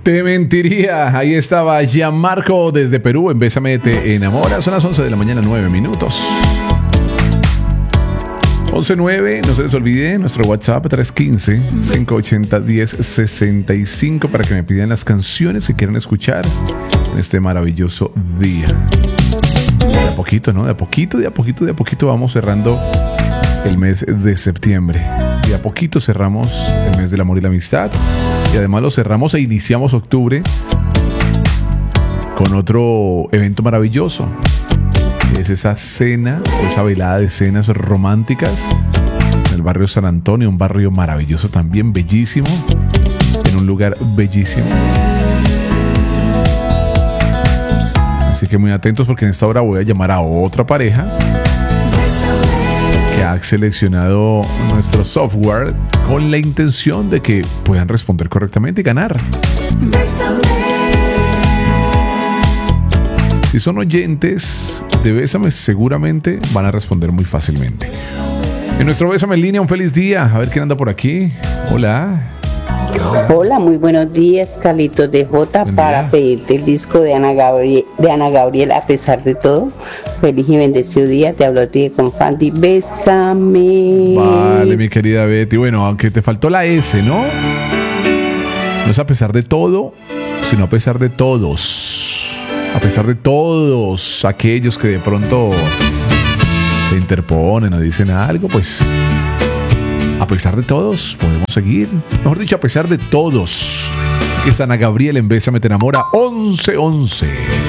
Te mentiría. Ahí estaba Gianmarco desde Perú en Bésame Te Enamora. Son las 11 de la mañana, 9 minutos. 11:09, no se les olvide nuestro WhatsApp 315-580-1065 para que me pidan las canciones que quieran escuchar en este maravilloso día. De a poquito, ¿no? De a poquito vamos cerrando el mes de septiembre. De a poquito cerramos el mes del amor y la amistad. Y además lo cerramos e iniciamos octubre con otro evento maravilloso. Es esa cena o esa velada de cenas románticas en el barrio San Antonio, un barrio maravilloso también, bellísimo, en un lugar bellísimo. Así que muy atentos porque en esta hora voy a llamar a otra pareja que ha seleccionado nuestro software con la intención de que puedan responder correctamente y ganar. Si son oyentes de Bésame, seguramente van a responder muy fácilmente. En nuestro Bésame en línea, un feliz día. A ver quién anda por aquí. Hola. Hola, muy buenos días, Carlitos de J. Para pedirte el disco de Ana Gabriel, a pesar de todo. Feliz y bendecido día. Te hablo a ti de Confandi. Bésame. Vale, mi querida Betty. Bueno, aunque te faltó la S, ¿no? No es a pesar de todo, sino a pesar de todos. A pesar de todos aquellos que de pronto se interponen o dicen algo, pues a pesar de todos podemos seguir. Mejor dicho, a pesar de todos. Aquí está Ana Gabriel en Bésame Te Enamora 11:11.